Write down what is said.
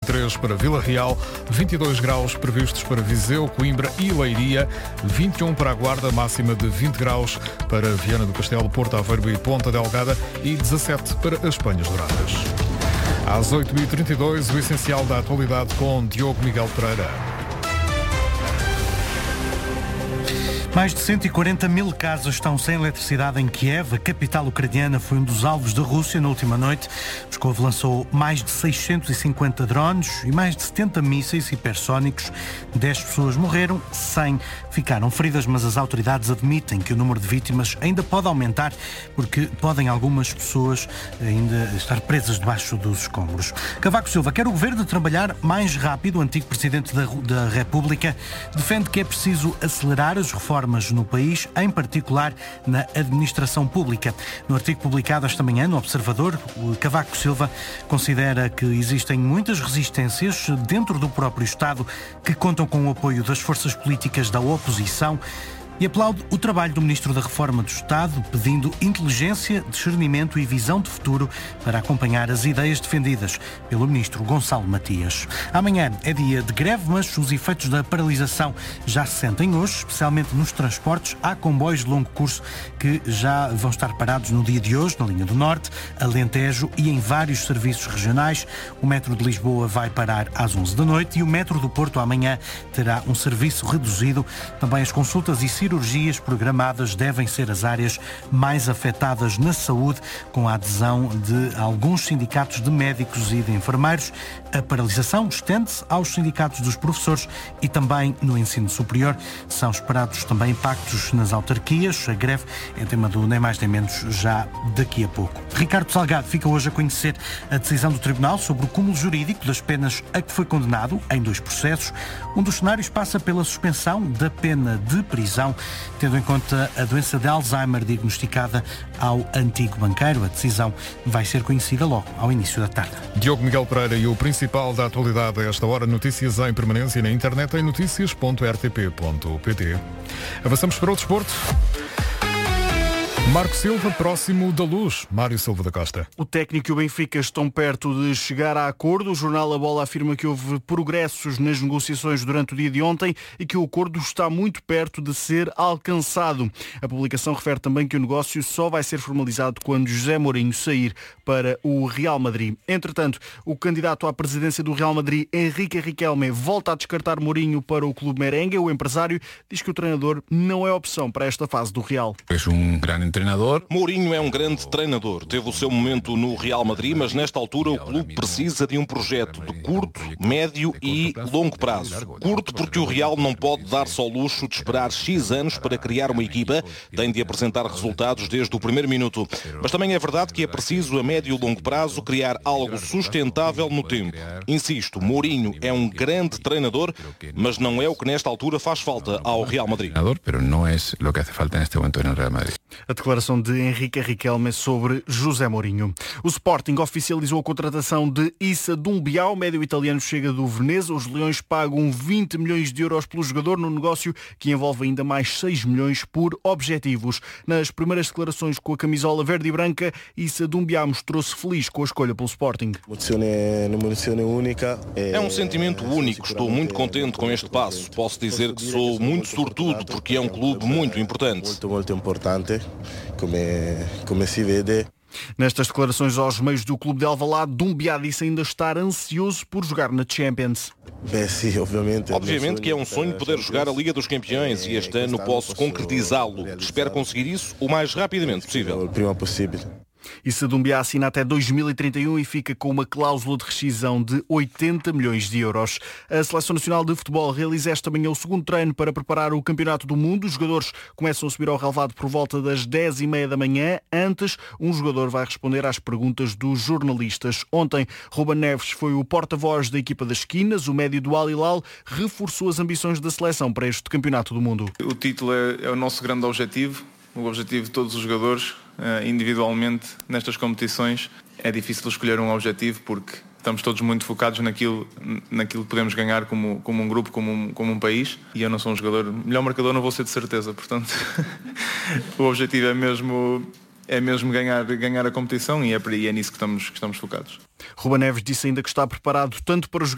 23 para Vila Real, 22 graus previstos para Viseu, Coimbra e Leiria, 21 para a Guarda, máxima de 20 graus para Viana do Castelo, Porto Aveiro e Ponta Delgada e 17 para as Penhas Douradas. Às 8h32, o essencial da atualidade com Diogo Miguel Pereira. Mais de 140 mil casas estão sem eletricidade em Kiev. A capital ucraniana foi um dos alvos da Rússia na última noite. Moscou lançou mais de 650 drones e mais de 70 mísseis hipersónicos. 10 pessoas morreram, 100 ficaram feridas, mas as autoridades admitem que o número de vítimas ainda pode aumentar porque podem algumas pessoas ainda estar presas debaixo dos escombros. Cavaco Silva quer o governo trabalhar mais rápido. O antigo presidente da República defende que é preciso acelerar as reformas no país, em particular na administração pública. No artigo publicado esta manhã no Observador, o Cavaco Silva considera que existem muitas resistências dentro do próprio Estado que contam com o apoio das forças políticas da oposição e aplaude o trabalho do Ministro da Reforma do Estado, pedindo inteligência, discernimento e visão de futuro para acompanhar as ideias defendidas pelo Ministro Gonçalo Matias. Amanhã é dia de greve, mas os efeitos da paralisação já se sentem hoje, especialmente nos transportes. Há comboios de longo curso que já vão estar parados no dia de hoje, na linha do Norte, Alentejo e em vários serviços regionais. O metro de Lisboa vai parar às 11 da noite e o metro do Porto amanhã terá um serviço reduzido. Também as consultas e cirurgias programadas devem ser as áreas mais afetadas na saúde, com a adesão de alguns sindicatos de médicos e de enfermeiros. A paralisação estende-se aos sindicatos dos professores e também no ensino superior. São esperados também impactos nas autarquias. A greve é tema do Nem Mais Nem Menos já daqui a pouco. Ricardo Salgado fica hoje a conhecer a decisão do Tribunal sobre o cúmulo jurídico das penas a que foi condenado em 2 processos. Um dos cenários passa pela suspensão da pena de prisão, tendo em conta a doença de Alzheimer diagnosticada ao antigo banqueiro. A decisão vai ser conhecida logo ao início da tarde. Diogo Miguel Pereira e o principal da atualidade a esta hora. Notícias em permanência na internet em noticias.rtp.pt. Avançamos para o desporto. Marco Silva, próximo da Luz. Mário Silva da Costa. O técnico e o Benfica estão perto de chegar a acordo. O jornal A Bola afirma que houve progressos nas negociações durante o dia de ontem e que o acordo está muito perto de ser alcançado. A publicação refere também que o negócio só vai ser formalizado quando José Mourinho sair para o Real Madrid. Entretanto, o candidato à presidência do Real Madrid, Enrique Riquelme, volta a descartar Mourinho para o clube merengue. O empresário diz que o treinador não é opção para esta fase do Real. É grande treinador. Mourinho é um grande treinador. Teve o seu momento no Real Madrid, mas nesta altura o clube precisa de um projeto de curto, médio e longo prazo. Curto porque o Real não pode dar-se ao luxo de esperar X anos para criar uma equipa, tem de apresentar resultados desde o primeiro minuto. Mas também é verdade que é preciso a médio e longo prazo criar algo sustentável no tempo. Insisto, Mourinho é um grande treinador, mas não é o que nesta altura faz falta ao Real Madrid. Pero no es lo que hace falta en este momento en el Real Madrid. A declaração de Henrique Riquelme sobre José Mourinho. O Sporting oficializou a contratação de Issa Doumbia. O médio italiano chega do Veneza. Os Leões pagam 20 milhões de euros pelo jogador no negócio que envolve ainda mais 6 milhões por objetivos. Nas primeiras declarações com a camisola verde e branca, Issa Doumbia mostrou-se feliz com a escolha pelo Sporting. É um sentimento único. Estou muito contente com este passo. Posso dizer que sou muito sortudo porque é um clube muito importante. Come si vede. Nestas declarações aos meios do clube de Alvalade, Doumbia disse ainda estar ansioso por jogar na Champions. Obviamente que é um sonho poder jogar a Liga dos Campeões e este ano posso concretizá-lo. Espero conseguir isso o mais rapidamente possível. Issa Doumbia assina até 2031 e fica com uma cláusula de rescisão de 80 milhões de euros. A Seleção Nacional de Futebol realiza esta manhã o segundo treino para preparar o Campeonato do Mundo. Os jogadores começam a subir ao relvado por volta das 10h30 da manhã. Antes, um jogador vai responder às perguntas dos jornalistas. Ontem, Ruben Neves foi o porta-voz da equipa das esquinas. O médio do Al Hilal reforçou as ambições da seleção para este Campeonato do Mundo. O título é o nosso grande objetivo, o objetivo de todos os jogadores. Individualmente nestas competições é difícil escolher um objetivo porque estamos todos muito focados naquilo que podemos ganhar como um grupo, como um país, e eu não sou um jogador, melhor marcador não vou ser de certeza, portanto o objetivo é mesmo ganhar a competição e é nisso que estamos focados. Ruben Neves disse ainda que está preparado tanto para jogar